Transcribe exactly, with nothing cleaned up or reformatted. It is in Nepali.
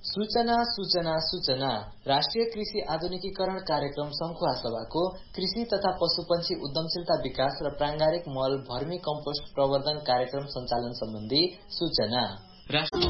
सूचना सूचना सूचना राष्ट्रिय कृषि आधुनिकीकरण कार्यक्रम संखुवा सभाको कृषि तथा पशुपन्छी उद्यमशीलता विकास र प्रांगारिक मल भर्मी कम्पोस्ट प्रवर्धन कार्यक्रम सञ्चालन सम्बन्धी सूचना।